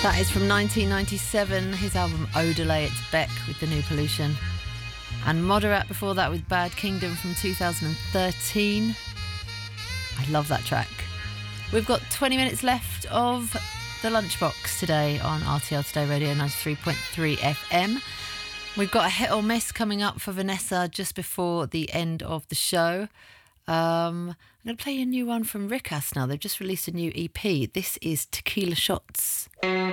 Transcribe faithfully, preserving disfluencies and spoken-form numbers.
That is from nineteen ninety-seven, his album Odelay. It's Beck with The New Pollution. And Moderat before that with Bad Kingdom from two thousand thirteen. I love that track. We've got twenty minutes left of the Lunchbox today on R T L Today Radio ninety-three point three F M. We've got a hit or miss coming up for Vanessa just before the end of the show. Um, I'm going to play you a new one from Rikas now. They've just released a new E P. This is Tequila Shots.